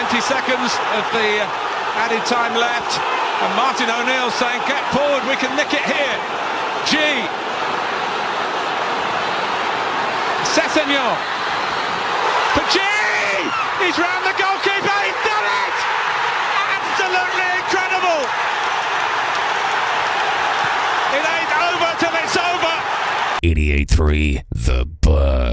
20 seconds of the added time left, and Martin O'Neill saying, get forward, we can nick it here. G. Sessegnon for G. He's round the goalkeeper, he's done it! Absolutely incredible! It ain't over till it's over! 88.3 The